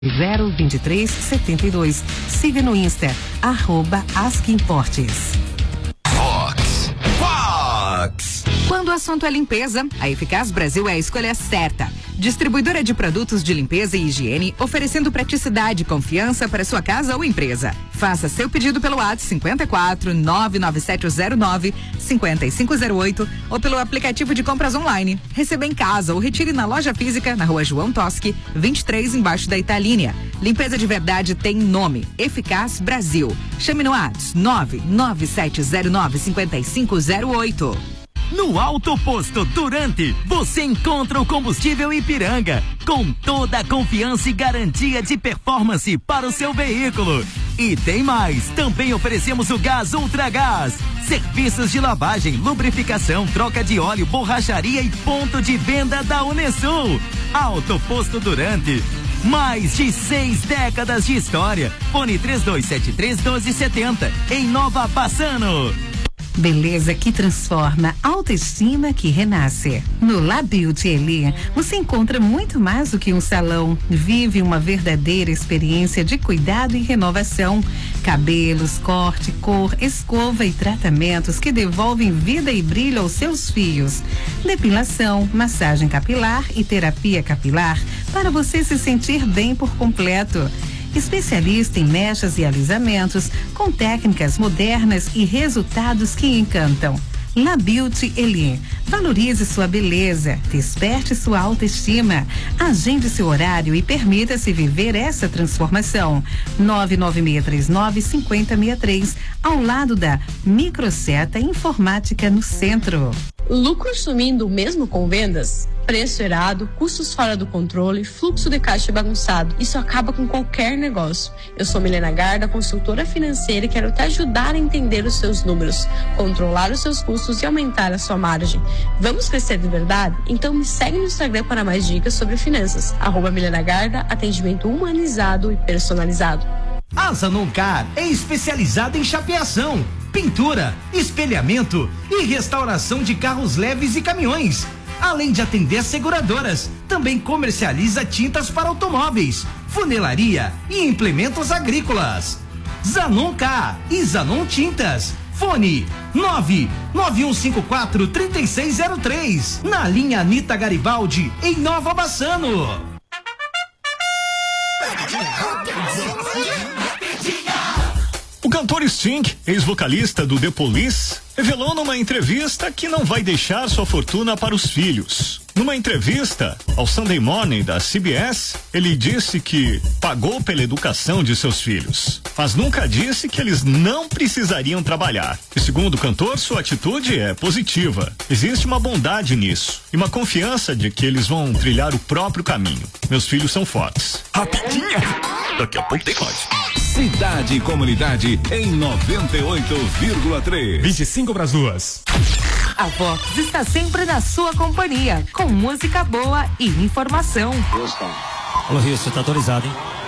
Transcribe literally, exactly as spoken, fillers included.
zero vinte e três setenta e dois. Siga no Insta, arroba Asquimportes. Fox. Fox. Quando o assunto é limpeza, a Eficaz Brasil é a escolha certa. Distribuidora de produtos de limpeza e higiene, oferecendo praticidade e confiança para sua casa ou empresa. Faça seu pedido pelo WhatsApp cinquenta e quatro, nove nove sete zero nove, cinco cinco zero oito ou pelo aplicativo de compras online. Receba em casa ou retire na loja física, na rua João Toschi, vinte e três, embaixo da Italínia. Limpeza de verdade tem nome, Eficaz Brasil. Chame no WhatsApp nove nove sete zero nove, cinco cinco zero oito. No Alto Posto Durante, você encontra o combustível Ipiranga, com toda a confiança e garantia de performance para o seu veículo. E tem mais, também oferecemos o gás Ultragás, serviços de lavagem, lubrificação, troca de óleo, borracharia e ponto de venda da Unesul. Alto Posto Durante, mais de seis décadas de história. Fone três dois sete três, um dois sete zero, em Nova Passano. Beleza que transforma, autoestima que renasce. No La Beauty Elê, você encontra muito mais do que um salão. Vive uma verdadeira experiência de cuidado e renovação. Cabelos, corte, cor, escova e tratamentos que devolvem vida e brilho aos seus fios. Depilação, massagem capilar e terapia capilar para você se sentir bem por completo. Especialista em mechas e alisamentos, com técnicas modernas e resultados que encantam. La Beauty Elê. Valorize sua beleza, desperte sua autoestima. Agende seu horário e permita-se viver essa transformação. nove nove seis três nove, cinco zero seis três, ao lado da Microseta Informática no centro. Lucro sumindo mesmo com vendas? Preço errado, custos fora do controle, fluxo de caixa bagunçado. Isso acaba com qualquer negócio. Eu sou Milena Garda, consultora financeira, e quero te ajudar a entender os seus números, controlar os seus custos e aumentar a sua margem. Vamos crescer de verdade? Então me segue no Instagram para mais dicas sobre finanças. Arroba Milena Garda, atendimento humanizado e personalizado. A Zanoncar é especializada em chapeação, pintura, espelhamento e restauração de carros leves e caminhões. Além de atender seguradoras, também comercializa tintas para automóveis, funilaria e implementos agrícolas. Zanoncar e Zanon Tintas. Fone nove nove um cinco quatro, três seis zero três. Na linha Anita Garibaldi, em Nova Bassano. O cantor Sting, ex-vocalista do The Police, revelou numa entrevista que não vai deixar sua fortuna para os filhos. Numa entrevista ao Sunday Morning da C B S, ele disse que pagou pela educação de seus filhos, mas nunca disse que eles não precisariam trabalhar. E segundo o cantor, sua atitude é positiva. Existe uma bondade nisso e uma confiança de que eles vão trilhar o próprio caminho. Meus filhos são fortes. Rapidinha! Daqui a pouco tem mais. Cidade e Comunidade em noventa e oito vírgula três. vinte e cinco para as duas. A Vox está sempre na sua companhia, com música boa e informação. Alô, Rio, você tá autorizado, hein?